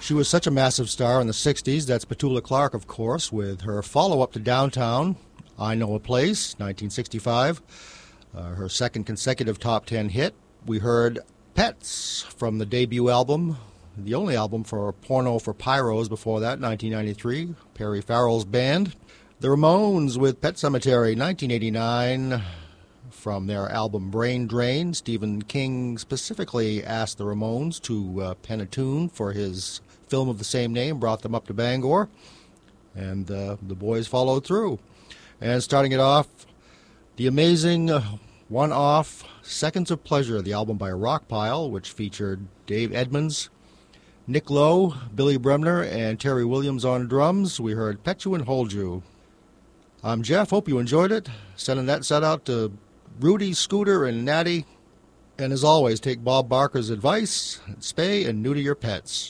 She was such a massive star in the 60s. That's Petula Clark, of course, with her follow-up to Downtown, I Know a Place, 1965. Her second consecutive top 10 hit. We heard Pets from the debut album, the only album for Porno for Pyros before that, 1993, Perry Farrell's band. The Ramones with Pet Sematary, 1989, from their album Brain Drain. Stephen King specifically asked the Ramones to pen a tune for his film of the same name, brought them up to Bangor, and the boys followed through. And starting it off, the amazing one-off Seconds of Pleasure, the album by Rockpile, which featured Dave Edmunds, Nick Lowe, Billy Bremner, and Terry Williams on drums. We heard Pet You and Hold You. I'm Jeff. Hope you enjoyed it. Sending that set out to Rudy, Scooter, and Natty. And as always, take Bob Barker's advice, spay and neuter your pets.